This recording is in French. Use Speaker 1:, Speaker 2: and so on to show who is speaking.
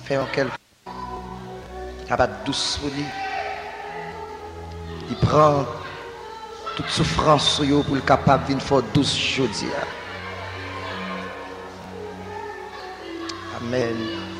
Speaker 1: fait en quelque capable douce pour lui. Il prend toute souffrance sur lui pour le capable de faire douce jodia. Amen.